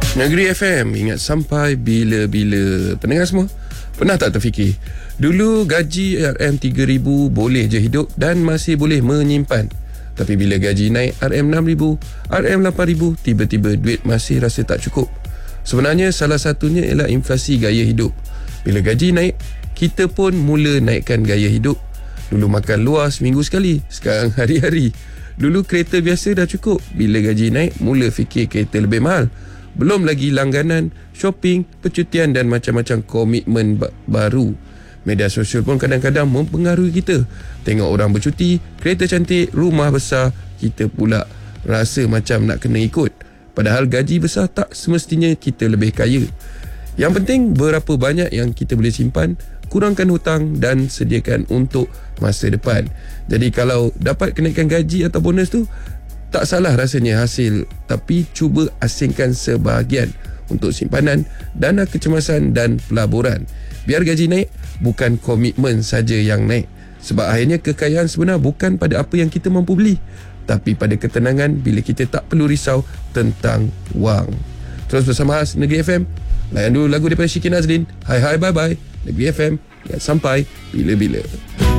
Negeri FM, ingat sampai bila-bila. Pendengar semua, pernah tak terfikir dulu gaji RM3,000 boleh je hidup dan masih boleh menyimpan? Tapi bila gaji naik RM6,000, RM8,000, tiba-tiba duit masih rasa tak cukup. Sebenarnya salah satunya ialah inflasi gaya hidup. Bila gaji naik, kita pun mula naikkan gaya hidup. Dulu makan luar seminggu sekali, sekarang hari-hari. Dulu kereta biasa dah cukup, bila gaji naik mula fikir kereta lebih mahal. Belum lagi langganan, shopping, percutian dan macam-macam komitmen baru. Media sosial pun kadang-kadang mempengaruhi kita. Tengok orang bercuti, kereta cantik, rumah besar, kita pula rasa macam nak kena ikut. Padahal gaji besar tak semestinya kita lebih kaya. Yang penting berapa banyak yang kita boleh simpan, kurangkan hutang dan sediakan untuk masa depan. Jadi kalau dapat kenaikan gaji atau bonus tu, tak salah rasanya hasil, tapi cuba asingkan sebahagian untuk simpanan, dana kecemasan dan pelaburan. Biar gaji naik, bukan komitmen saja yang naik. Sebab akhirnya kekayaan sebenar bukan pada apa yang kita mampu beli, tapi pada ketenangan bila kita tak perlu risau tentang wang. Terus bersama khas Negeri FM. Layan dulu lagu daripada Syikin Azlin. Hai hai bye bye. Negeri FM, ingat sampai bila-bila.